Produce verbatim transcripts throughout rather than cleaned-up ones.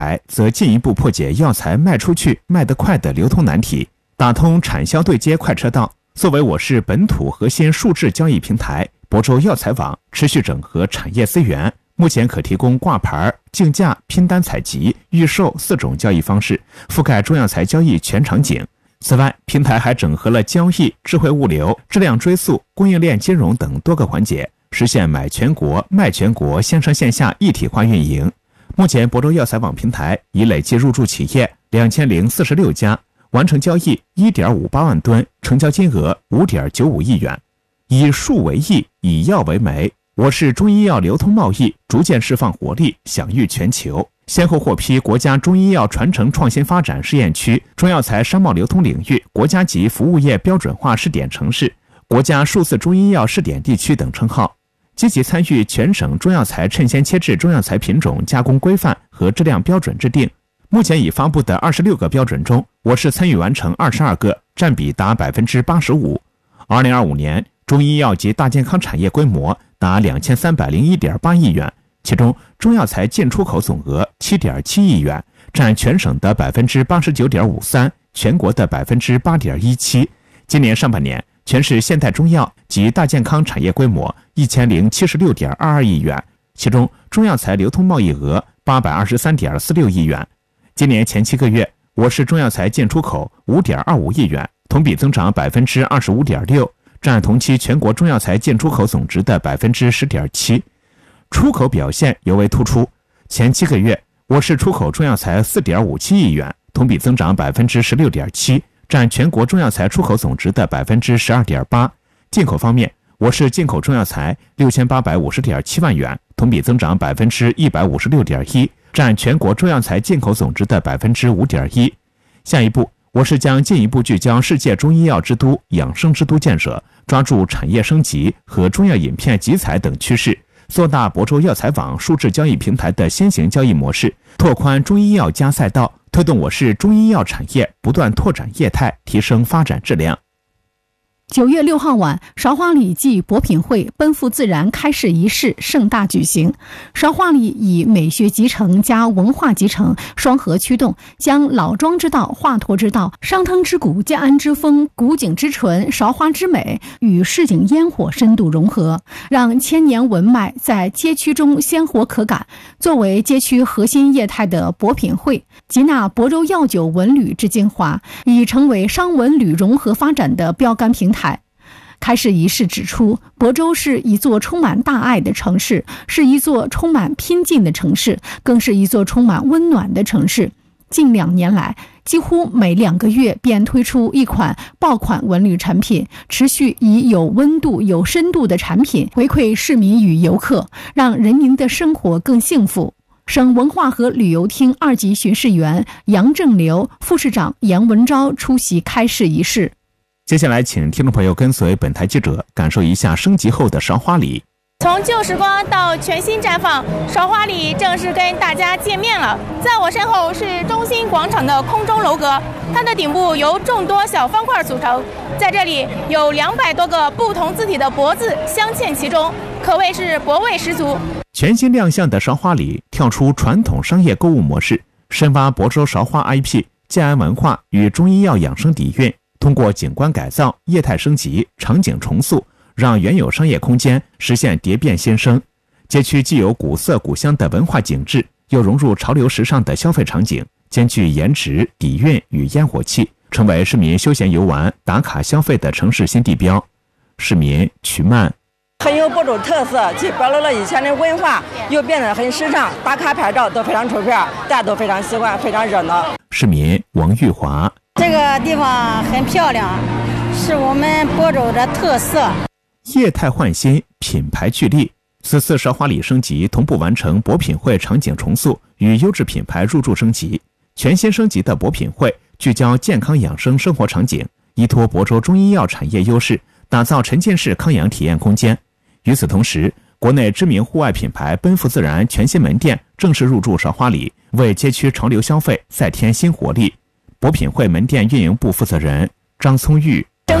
则进一步破解药材卖出去卖得快的流通难题，打通产销对接快车道。作为我市本土核心数字交易平台，亳州药材网持续整合产业资源，目前可提供挂牌、竞价、拼单采集、预售四种交易方式，覆盖中药材交易全场景。此外，平台还整合了交易、智慧物流、质量追溯、供应链金融等多个环节，实现买全国、卖全国线上线下一体化运营。目前，亳州药材网平台已累计入驻企业两千零四十六家，完成交易 一点五八万吨，成交金额 五点九五亿元。以数为益，以药为媒，我市中医药流通贸易逐渐释放活力，享誉全球，先后获批国家中医药传承创新发展试验区、中药材商贸流通领域国家级服务业标准化试点城市、国家数字中医药试点地区等称号，积极参与全省中药材趁先切制中药材品种加工规范和质量标准制定。目前已发布的二十六个标准中，我市参与完成二十二个，占比达 百分之八十五。二零二五年，中医药及大健康产业规模达两千三百零一点八亿元，其中中药材进出口总额 七点七亿元，占全省的 百分之八十九点五三， 全国的 百分之八点一七。今年上半年，全市现代中药及大健康产业规模一千零七十六点二二亿元，其中中药材流通贸易额八百二十三点四六亿元。今年前七个月，我市中药材进出口 五点二五亿元，同比增长 百分之二十五点六， 占同期全国中药材进出口总值的 百分之十点七。出口表现尤为突出，前七个月，我市出口中药材 四点五七亿元，同比增长 百分之十六点七， 占全国中药材出口总值的 百分之十二点八。进口方面，我市进口中药材 六千八百五十点七万元，同比增长 百分之一百五十六点一，占全国中药材进口总值的 百分之五点一。下一步，我市将进一步聚焦世界中医药之都、养生之都建设，抓住产业升级和中药饮片集采等趋势，做大亳州药材网数字交易平台的先行交易模式，拓宽中医药加赛道，推动我市中医药产业不断拓展业态，提升发展质量。 九月六号晚，韶华里暨博品会奔赴自然开市仪式盛大举行。韶华里以美学集成加文化集成双核驱动，将老庄之道、华佗之道、商汤之古、建安之风、古井之纯、韶华之美与市井烟火深度融合，让千年文脉在街区中鲜活可感。作为街区核心业态的博品会，集纳亳州药酒文旅之精华，已成为商文旅融合发展的标杆平台。开市仪式指出，亳州是一座充满大爱的城市，是一座充满拼劲的城市，更是一座充满温暖的城市。近两年来，几乎每两个月便推出一款爆款文旅产品，持续以有温度、有深度的产品回馈市民与游客，让人民的生活更幸福。省文化和旅游厅二级巡视员杨正流、副市长杨文昭出席开市仪式。 接下来，请听众朋友跟随本台记者感受一下升级后的韶华里。 从旧时光到全新绽放，韶华里正式跟大家见面了。在我身后是中心广场的空中楼阁，它的顶部由众多小方块组成，在这里有两百多个不同字体的博字镶嵌其中，可谓是博味十足。 全新亮相的韶华里跳出传统商业购物模式，深挖亳州韶华 I P、建安文化与中医药养生底蕴，通过景观改造、业态升级、场景重塑，让原有商业空间实现蝶变新生。街区既有古色古香的文化景致，又融入潮流时尚的消费场景，兼具颜值、底蕴与烟火气，成为市民休闲游玩、打卡消费的城市新地标。市民曲曼很有亳州特色，既保留了以前的文化，又变得很时尚，打卡拍照都非常出片，大家都非常喜欢，非常热闹。 市民王玉华， 这个地方很漂亮，是我们亳州的特色。 业态换新，品牌聚力。此次韶华里升级同步完成博品会场景重塑与优质品牌入驻升级。全新升级的博品会聚焦健康养生生活场景，依托亳州中医药产业优势，打造沉浸式康养体验空间。与此同时，国内知名户外品牌奔赴自然全新门店正式入驻韶华里，为街区潮流消费再添新活力。博品会门店运营部负责人张聪玉， 整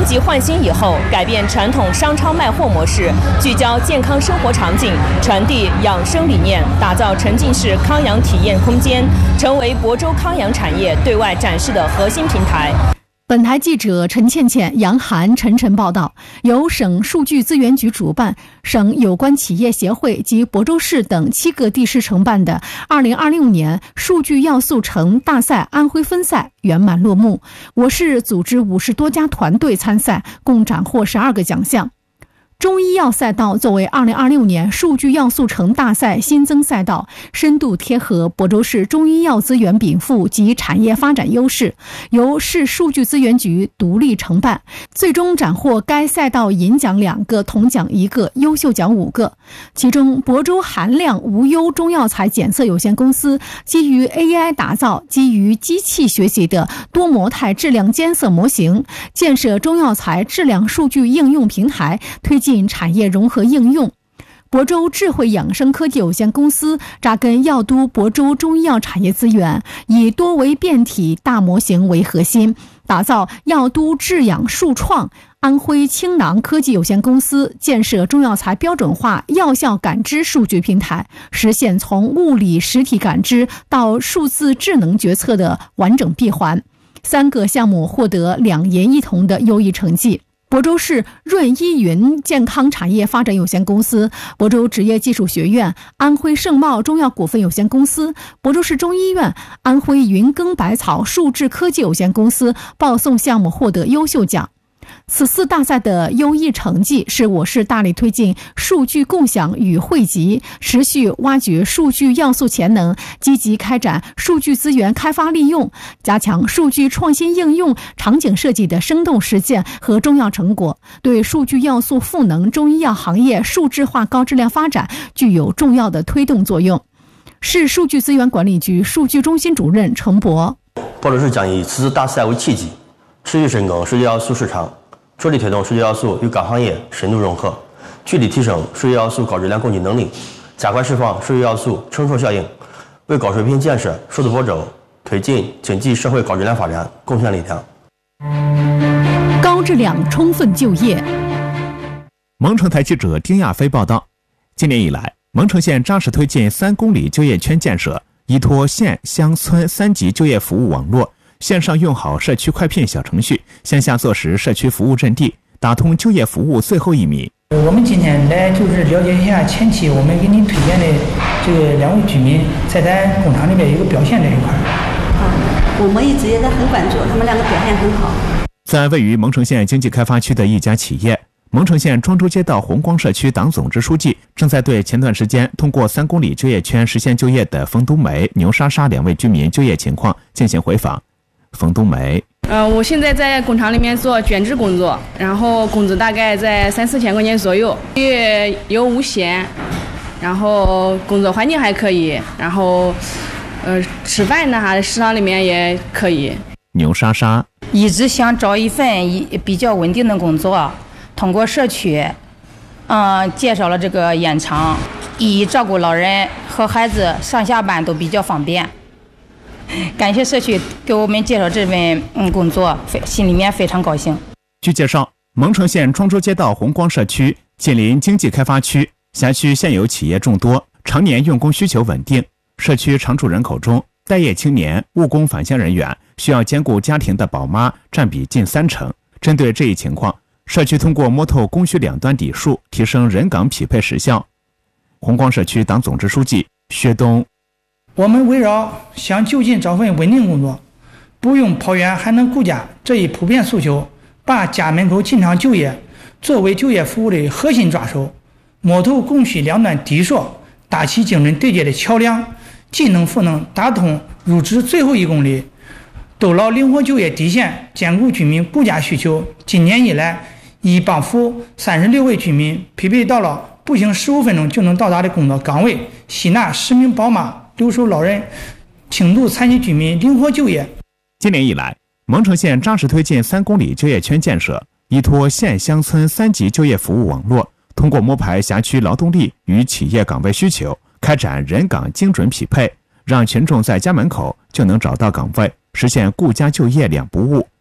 升级换新以后，改变传统商超卖货模式，聚焦健康生活场景，传递养生理念，打造沉浸式康养体验空间，成为亳州康养产业对外展示的核心平台。 本台记者陈倩倩、杨涵、陈晨报道，由省数据资源局主办，省有关企业协会及亳州市等七个地市承办的二零二六年数据要素城大赛安徽分赛圆满落幕。我市组织五十多家团队参赛，共斩获十二个奖项。中医药赛道作为二零二六年数据要素城大赛新增赛道，深度贴合亳州市中医药资源禀赋及产业发展优势，由市数据资源局独立承办，最终斩获该赛道银奖两个，铜奖一个，优秀奖五个。其中，亳州含量无忧中药材检测有限公司基于 A I 打造、基于机器学习的多模态质量监测模型，建设中药材质量数据应用平台，推进产业融合应用。亳州智慧养生科技有限公司扎根药都亳州中医药产业资源，以多维变体大模型为核心，打造药都智养数创。安徽青囊科技有限公司建设中药材标准化药效感知数据平台，实现从物理实体感知到数字智能决策的完整闭环。三个项目获得两银一铜的优异成绩。亳州市润依云健康产业发展有限公司、亳州职业技术学院、安徽盛茂中药股份有限公司、亳州市中医院、安徽云耕百草数智科技有限公司报送项目获得优秀奖。此次大赛的优异成绩是我市大力推进数据共享与汇集，持续挖掘数据要素潜能，积极开展数据资源开发利用，加强数据创新应用场景设计的生动实践和重要成果，对数据要素赋能中医药行业数字化高质量发展具有重要的推动作用。市数据资源管理局数据中心主任程博： 亳州市将以此次大赛为契机，持续深耕数据要素市场，着力推动数据要素与各行业深度融合，具体提升数据要素高质量供给能力，加快释放数据要素乘数效应，为高水平建设数字亳州推进经济社会高质量发展贡献力量。 高质量充分就业。 蒙城台记者丁亚飞报道，今年以来，蒙城县扎实推进三公里就业圈建设，依托县乡村三级就业服务网络，线上用好社区快聘小程序，线下做实社区服务阵地，打通就业服务最后一米。 我们今天来就是了解一下前期我们给您推荐的这个两位居民在咱工厂里面有一个表现这一块。 我们一直也在很关注，他们两个表现很好。 在位于蒙城县经济开发区的一家企业，蒙城县庄周街道红光社区党总支书记正在对前段时间通过三公里就业圈实现就业的冯冬梅、牛莎莎两位居民就业情况进行回访。冯冬梅： 呃，我现在在工厂里面做卷制工作，然后工资大概在三四千块钱左右，月有五险，然后工作环境还可以，然后呃吃饭呢哈，食堂里面也可以。 牛莎莎： 一直想找一份比较稳定的工作，通过社区，嗯，介绍了这个烟厂，以照顾老人和孩子上下班都比较方便。感谢社区给我们介绍这份嗯工作，心里面非常高兴。 据介绍，蒙城县庄周街道红光社区近邻经济开发区，辖区现有企业众多，常年用工需求稳定。社区常住人口中，待业青年、务工返乡人员需要兼顾家庭的宝妈占比近三成。针对这一情况，社区通过摸透供需两端底数，提升人岗匹配时效。红光社区党总支书记薛东： 我们围绕想就近找份稳定工作，不用跑远还能顾家这一普遍诉求，把家门口进厂就业作为就业服务的核心抓手，摸透供需两端底数，搭起精准对接的桥梁，既能赋能打通入职最后一公里，兜牢灵活就业底线，兼顾居民顾家需求。今年以来，已帮扶三十六位居民匹配到了步行十五分钟就能到达的工作岗位，吸纳十名宝妈、留守老人、轻度残疾居民灵活就业。 今年以来，蒙城县扎实推进三公里就业圈建设，依托县乡村三级就业服务网络，通过摸排辖区劳动力与企业岗位需求，开展人岗精准匹配，让群众在家门口就能找到岗位，实现顾家就业两不误。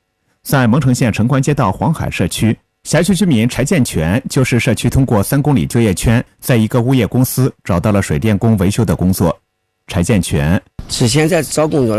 在蒙城县城关街道黄海社区，辖区居民柴建全就是社区通过三公里就业圈，在一个物业公司找到了水电工维修的工作。柴建全之前在找工作